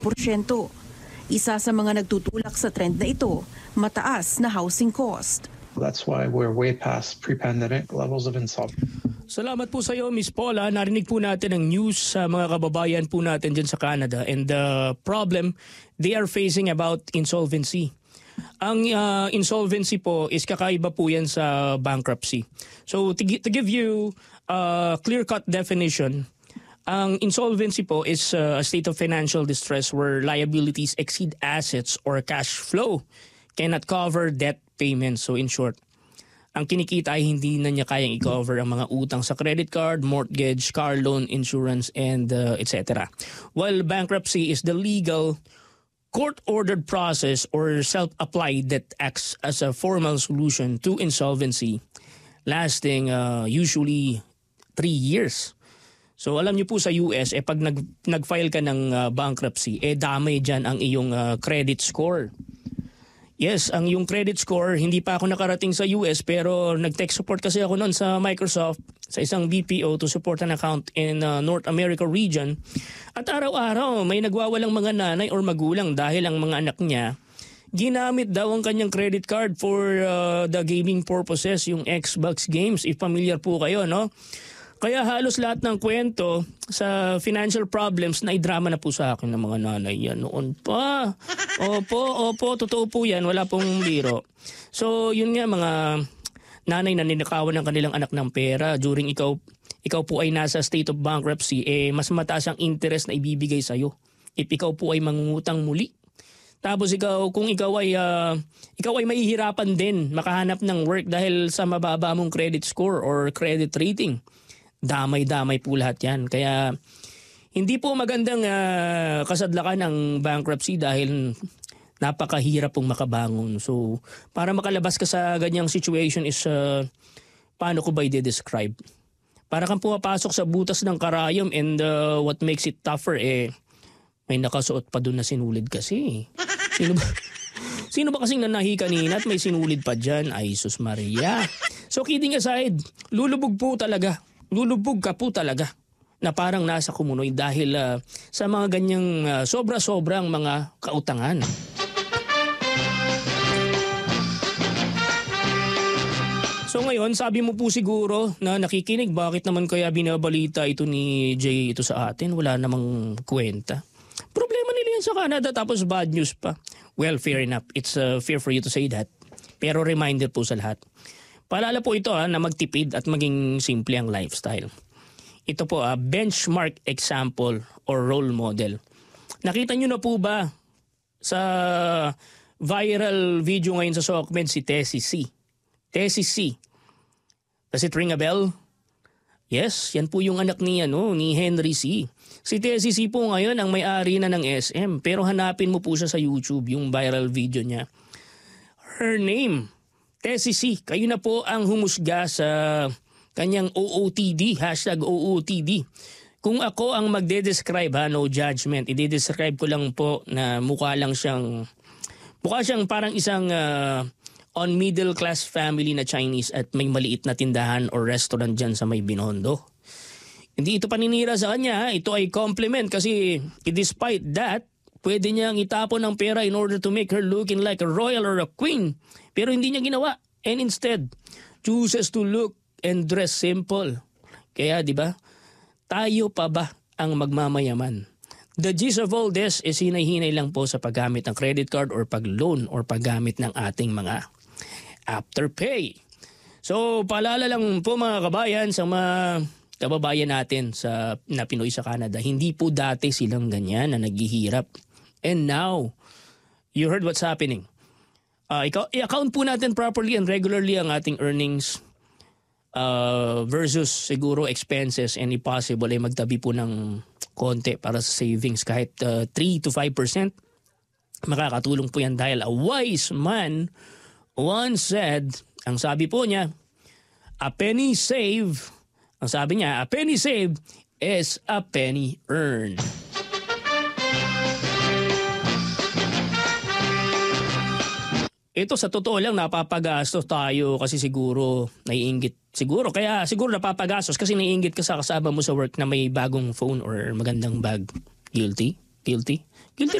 Isa sa mga nagtutulak sa trend na ito, mataas na housing cost. That's why we're way past pre-pandemic levels of insolvency. Salamat po sa iyo, Ms. Paula. Narinig po natin ang news sa mga kababayan po natin dyan sa Canada and the problem they are facing about insolvency. Ang insolvency po is kakaiba po yan sa bankruptcy. So to give you a clear-cut definition, ang insolvency po is a state of financial distress where liabilities exceed assets or cash flow cannot cover debt payments. So in short, ang kinikita ay hindi na niya kayang i-cover ang mga utang sa credit card, mortgage, car loan, insurance, and etc. While bankruptcy is the legal, court-ordered process or self-applied that acts as a formal solution to insolvency, lasting usually 3 years. So alam niyo po sa US, pag nag-file ka ng bankruptcy, damay dyan ang iyong credit score. Yes, ang yung credit score, hindi pa ako nakarating sa US pero nag-tech support kasi ako noon sa Microsoft sa isang BPO to support an account in North America region. At araw-araw may nagwawalang mga nanay or magulang dahil ang mga anak niya ginamit daw ang kanyang credit card for the gaming purposes, yung Xbox games, if familiar po kayo, no? Kaya halos lahat ng kwento sa financial problems na idrama na po sa akin ng mga nanay yan noon pa. Opo, totoo po yan. Wala pong biro. So yun nga, mga nanay na ninakawan ng kanilang anak ng pera during ikaw po ay nasa state of bankruptcy, mas mataas ang interest na ibibigay sa'yo if ikaw po ay mangungutang muli. Tapos kung ikaw ay mahihirapan din makahanap ng work dahil sa mababa mong credit score or credit rating. Damay-damay po lahat yan. Kaya hindi po magandang kasadlakan ng bankruptcy dahil napakahirap pong makabangon. So para makalabas ka sa ganyang situation is paano ko ba i-describe? Para kang pumapasok sa butas ng karayom and what makes it tougher may nakasuot pa doon na sinulid kasi. Sino ba kasing nanahi kanina at may sinulid pa dyan? Ay, sus Maria. So kidding aside, lulubog ka po talaga na parang nasa kumunoy dahil sa mga ganyang sobra-sobrang mga kautangan. So ngayon, sabi mo po siguro na nakikinig, bakit naman kaya binabalita ito ni Jay ito sa atin? Wala namang kwenta. Problema nila yan sa Canada tapos bad news pa. Well, fair enough. It's fair for you to say that. Pero reminder po sa lahat. Paalala po ito na magtipid at maging simple ang lifestyle. Ito po benchmark example or role model. Nakita nyo na po ba sa viral video ngayon sa SOCMED si Tessie C? Tessie C. Does it ring a bell? Yes, yan po yung anak ni Henry C. Si Tessie C po ngayon ang may-ari na ng SM pero hanapin mo po siya sa YouTube yung viral video niya. Her name, Tessie C, kayo na po ang humusga sa kanyang OOTD, #OOTD. Kung ako ang magde-describe, no judgment, i-describe ko lang po na mukha siyang parang isang on middle class family na Chinese at may maliit na tindahan or restaurant dyan sa may Binondo. Hindi ito paninira sa kanya, ito ay compliment kasi despite that, pwede niyang itapon ng pera in order to make her looking like a royal or a queen. Pero hindi niya ginawa. And instead, chooses to look and dress simple. Kaya di ba, tayo pa ba ang magmamayaman? The gist of all this is hinay-hinay lang po sa paggamit ng credit card or pag-loan or paggamit ng ating mga afterpay. So, paalala lang po mga kabayan sa mga kababayan natin na Pinoy sa Canada, hindi po dati silang ganyan na naghihirap. And now, you heard what's happening. I-account po natin properly and regularly ang ating earnings versus siguro expenses, and if possible ay magtabi po ng konti para sa savings kahit 3 to 5%. Makakatulong po yan dahil a wise man once said, ang sabi po niya, a penny saved is a penny earned. Ito sa totoo lang napapagastos tayo kasi siguro naiinggit. Siguro napapagastos kasi naiinggit ka sa kasama mo sa work na may bagong phone or magandang bag. Guilty?